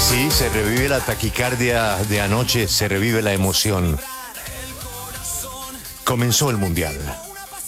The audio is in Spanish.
Sí, se revive la taquicardia de anoche, se revive la emoción. Comenzó el Mundial.